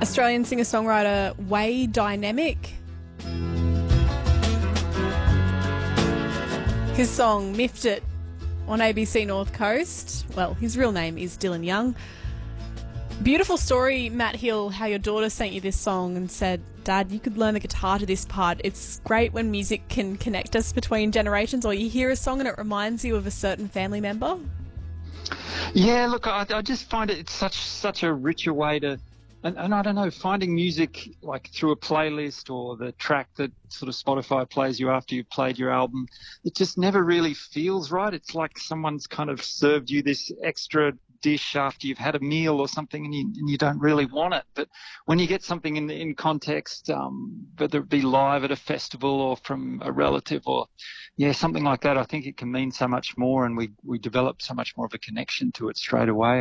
Australian singer-songwriter Way Dynamic. His song Miffed It on ABC North Coast. Well, his real name is Dylan Young. Beautiful story, Matt Hill, how your daughter sent you this song and said, Dad, you could learn the guitar to this part. It's great when music can connect us between generations, or you hear a song and it reminds you of a certain family member. Yeah, look, I just find it's such a richer way to, and I don't know, finding music like through a playlist or the track that sort of Spotify plays you after you've played your album, it just never really feels right. It's like someone's kind of served you this extra dish after you've had a meal or something, and you don't really want it. But when you get something in context, whether it be live at a festival or from a relative or something like that, I think it can mean so much more, and we develop so much more of a connection to it straight away.